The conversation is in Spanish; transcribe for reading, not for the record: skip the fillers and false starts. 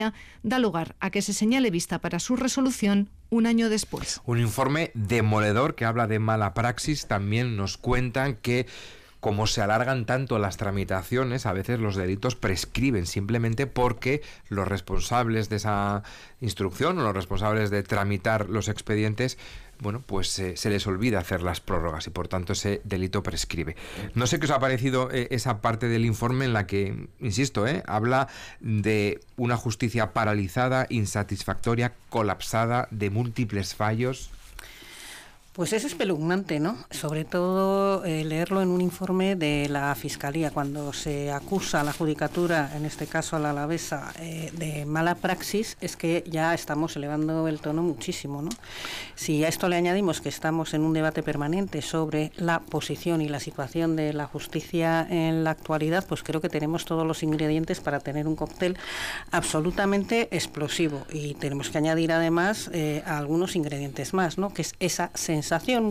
da lugar a que se señale vista para su resolución un año después. Un informe demoledor que habla de mala praxis. También nos cuentan que, como se alargan tanto las tramitaciones, a veces los delitos prescriben simplemente porque los responsables de esa instrucción o los responsables de tramitar los expedientes, bueno, pues se les olvida hacer las prórrogas y por tanto ese delito prescribe. No sé qué os ha parecido esa parte del informe en la que, insisto, habla de una justicia paralizada, insatisfactoria, colapsada, de múltiples fallos. Pues es espeluznante, ¿no? Sobre todo leerlo en un informe de la Fiscalía, cuando se acusa a la Judicatura, en este caso a la Alavesa, de mala praxis, es que ya estamos elevando el tono muchísimo, ¿no? Si a esto le añadimos que estamos en un debate permanente sobre la posición y la situación de la justicia en la actualidad, pues creo que tenemos todos los ingredientes para tener un cóctel absolutamente explosivo. Y tenemos que añadir además algunos ingredientes más, ¿no? Que es esa sensación